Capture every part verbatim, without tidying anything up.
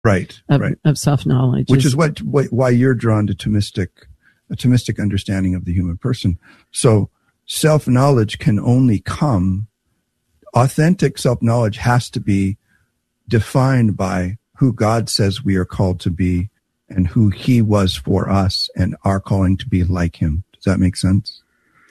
right, of, right. of self-knowledge. Which is, is what, what why you're drawn to Thomistic, a Thomistic understanding of the human person. So self-knowledge can only come, authentic self-knowledge has to be defined by who God says we are called to be and who he was for us and our calling to be like him. Does that make sense?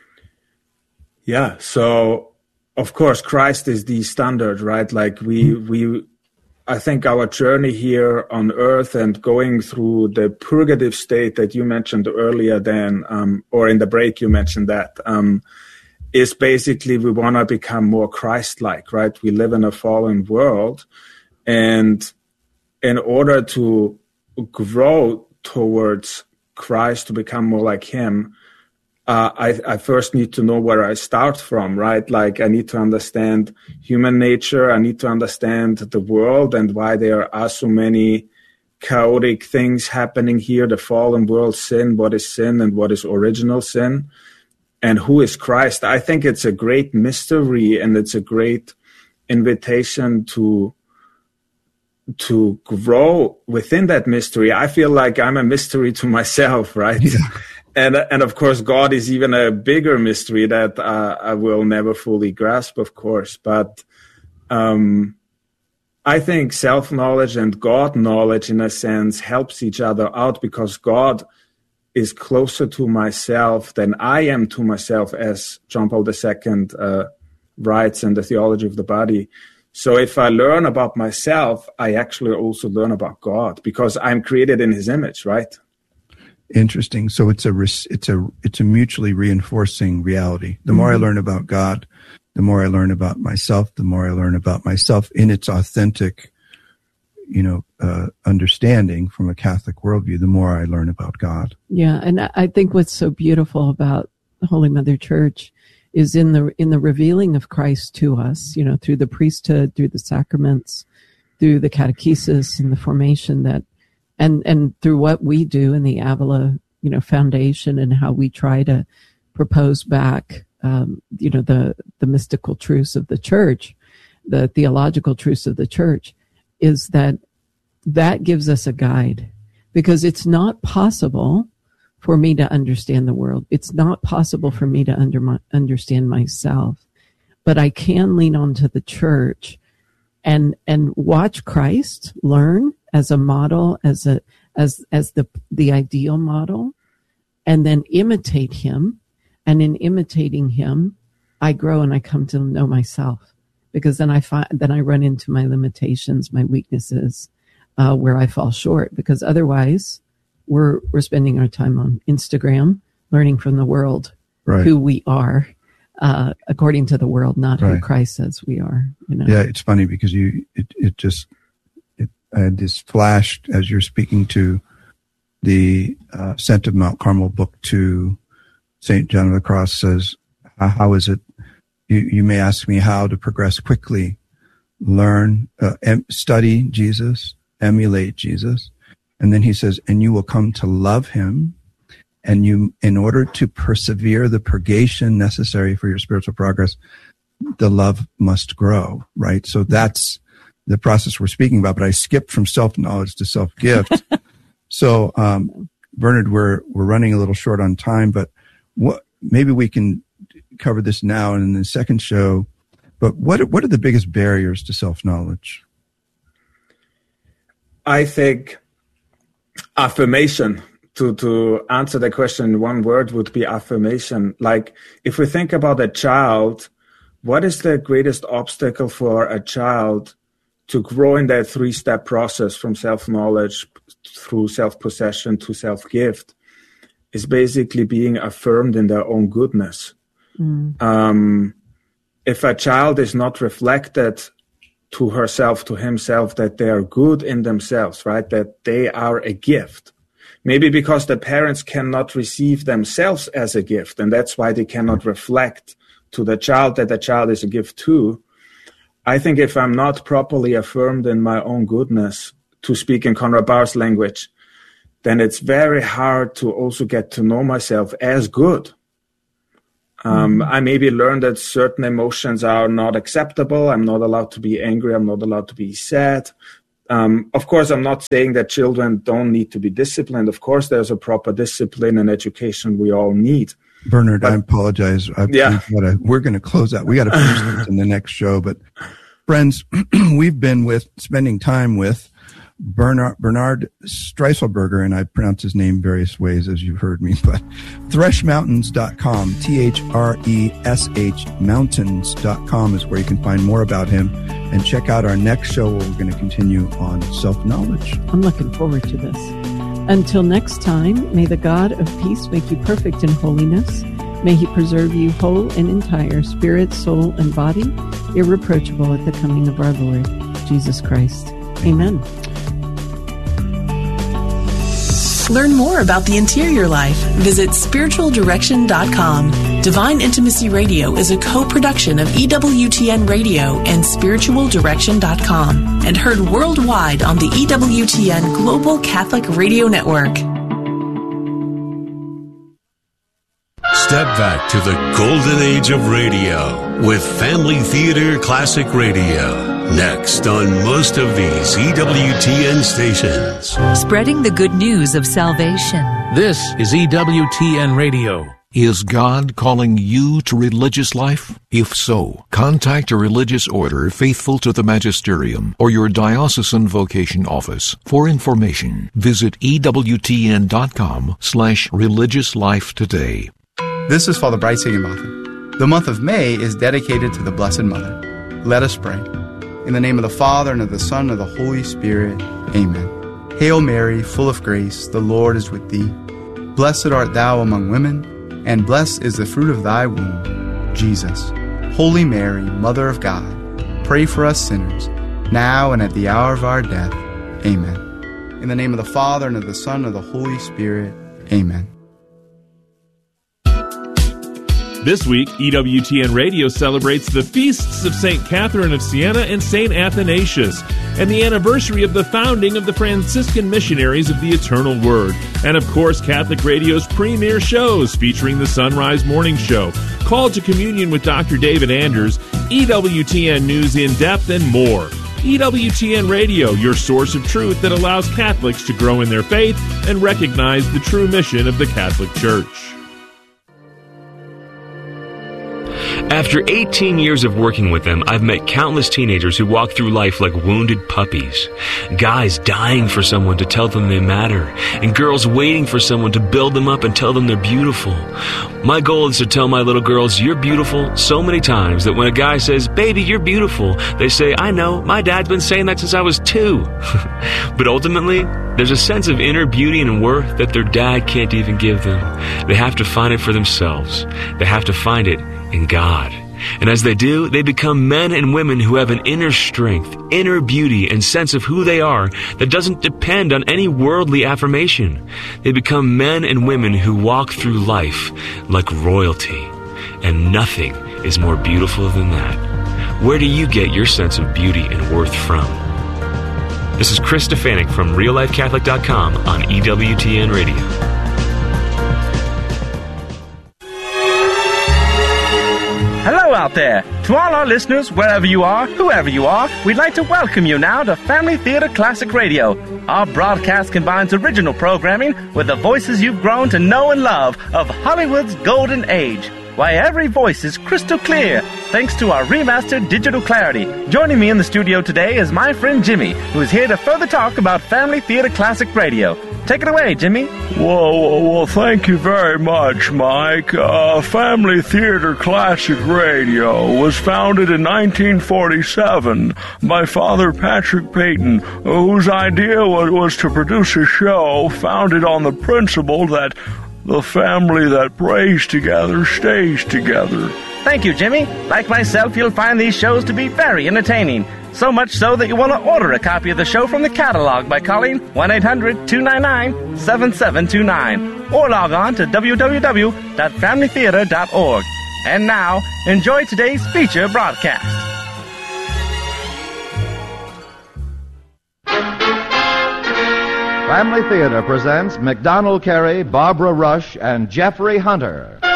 Yeah. So, of course, Christ is the standard, right? Like we, we, I think our journey here on earth and going through the purgative state that you mentioned earlier, Dan, um, or in the break you mentioned that, um, is basically we want to become more Christ-like, right? We live in a fallen world, and in order to grow towards Christ, to become more like him, uh, I, I first need to know where I start from, right? Like I need to understand human nature. I need to understand the world and why there are so many chaotic things happening here, the fallen world, sin, what is sin and what is original sin, and who is Christ. I think it's a great mystery, and it's a great invitation to to grow within that mystery. I feel like I'm a mystery to myself, right? Yeah. And and of course, God is even a bigger mystery that uh, I will never fully grasp, of course. But um, I think self-knowledge and God knowledge, in a sense, helps each other out, because God is closer to myself than I am to myself, as John Paul the Second uh, writes in the Theology of the Body. So if I learn about myself, I actually also learn about God, because I'm created in his image, right? Interesting. So it's a it's a it's a mutually reinforcing reality. The more mm-hmm. I learn about God, the more I learn about myself. The more I learn about myself in its authentic, you know, uh, understanding from a Catholic worldview, the more I learn about God. Yeah, and I think what's so beautiful about the Holy Mother Church is in the in the revealing of Christ to us, you know, through the priesthood, through the sacraments, through the catechesis and the formation that, and and through what we do in the Avila, you know, Foundation, and how we try to propose back, um, you know, the the mystical truths of the Church, the theological truths of the Church, is that that gives us a guide, because it's not possible for me to understand the world. It's not possible for me to under my, understand myself, but I can lean onto the Church and and watch Christ, learn as a model, as a as as the the ideal model, and then imitate him. And in imitating him, I grow and I come to know myself, because then I find then I run into my limitations, my weaknesses, uh, where I fall short. Because otherwise, we're we're spending our time on Instagram, learning from the world right. who we are, uh, according to the world, not right. who Christ says we are. You know? Yeah, it's funny because you it, it just it I had this flashed as you're speaking to the uh, Ascent of Mount Carmel, book two. Saint John of the Cross says, "How is it? You, you may ask me how to progress quickly, learn, uh, em- study Jesus, emulate Jesus." And then he says, and you will come to love him. And you, in order to persevere the purgation necessary for your spiritual progress, the love must grow, right? So that's the process we're speaking about. But I skipped from self-knowledge to self-gift. So, um, Bernard, we're, we're running a little short on time, but what, maybe we can cover this now and in the second show. But what, what are the biggest barriers to self-knowledge? I think affirmation. To, to answer the question in one word would be affirmation. Like, if we think about a child, what is the greatest obstacle for a child to grow in that three-step process from self-knowledge through self-possession to self-gift? Is basically being affirmed in their own goodness. Mm. Um, if a child is not reflected to herself, to himself, that they are good in themselves, right? That they are a gift. Maybe because the parents cannot receive themselves as a gift, and that's why they cannot reflect to the child that the child is a gift too. I think if I'm not properly affirmed in my own goodness, to speak in Conrad Bahr's language, then it's very hard to also get to know myself as good. Um, mm-hmm. I maybe learned that certain emotions are not acceptable. I'm not allowed to be angry. I'm not allowed to be sad. Um, of course, I'm not saying that children don't need to be disciplined. Of course, there's a proper discipline and education we all need. Bernard, but, I apologize. I, yeah. we gotta, we're going to close out. We got to finish this in the next show. But friends, we've been with spending time with Bernard, Bernard Streisselberger, and I pronounce his name various ways, as you've heard me, but thresh mountains dot com, T H R E S H mountains dot com is where you can find more about him, and check out our next show where we're going to continue on self-knowledge. I'm looking forward to this. Until next time, may the God of peace make you perfect in holiness. May he preserve you whole and entire, spirit, soul, and body, irreproachable at the coming of our Lord, Jesus Christ. Amen. Learn more about the interior life. Visit spiritual direction dot com. Divine Intimacy Radio is a co-production of E W T N Radio and spiritual direction dot com and heard worldwide on the E W T N Global Catholic Radio Network. Step back to the golden age of radio with Family Theater Classic Radio. Next on most of these E W T N stations. Spreading the good news of salvation. This is E W T N Radio. Is God calling you to religious life? If so, contact a religious order faithful to the magisterium or your diocesan vocation office. For information, visit E W T N dot com slash religious life today. This is Father Bryce Higginbotham. The month of May is dedicated to the Blessed Mother. Let us pray. In the name of the Father, and of the Son, and of the Holy Spirit. Amen. Hail Mary, full of grace, the Lord is with thee. Blessed art thou among women, and blessed is the fruit of thy womb, Jesus. Holy Mary, Mother of God, pray for us sinners, now and at the hour of our death. Amen. In the name of the Father, and of the Son, and of the Holy Spirit. Amen. This week, E W T N Radio celebrates the feasts of Saint Catherine of Siena and Saint Athanasius, and the anniversary of the founding of the Franciscan Missionaries of the Eternal Word, and of course, Catholic Radio's premier shows featuring the Sunrise Morning Show, Call to Communion with Doctor David Anders, E W T N News in Depth, and more. E W T N Radio, your source of truth that allows Catholics to grow in their faith and recognize the true mission of the Catholic Church. After eighteen years of working with them, I've met countless teenagers who walk through life like wounded puppies. Guys dying for someone to tell them they matter, and girls waiting for someone to build them up and tell them they're beautiful. My goal is to tell my little girls, you're beautiful, so many times that when a guy says, baby, you're beautiful, they say, I know, my dad's been saying that since I was two. But ultimately, there's a sense of inner beauty and worth that their dad can't even give them. They have to find it for themselves. They have to find it in God. And as they do, they become men and women who have an inner strength, inner beauty, and sense of who they are that doesn't depend on any worldly affirmation. They become men and women who walk through life like royalty. And nothing is more beautiful than that. Where do you get your sense of beauty and worth from? This is Chris Stefanik from real life catholic dot com on E W T N Radio. Hello out there. To all our listeners, wherever you are, whoever you are, we'd like to welcome you now to Family Theater Classic Radio. Our broadcast combines original programming with the voices you've grown to know and love of Hollywood's golden age. Why, every voice is crystal clear, thanks to our remastered digital clarity. Joining me in the studio today is my friend Jimmy, who is here to further talk about Family Theater Classic Radio. Take it away, Jimmy. Well, well, thank you very much, Mike. Uh, Family Theater Classic Radio was founded in nineteen forty-seven by Father Patrick Peyton, whose idea was, was to produce a show founded on the principle that the family that prays together stays together. Thank you, Jimmy. Like myself, you'll find these shows to be very entertaining. So much so that you want to order a copy of the show from the catalog by calling one eight hundred two nine nine seven seven two nine or log on to w w w dot family theater dot org. And now, enjoy today's feature broadcast. Family Theater presents MacDonald Carey, Barbara Rush, and Jeffrey Hunter.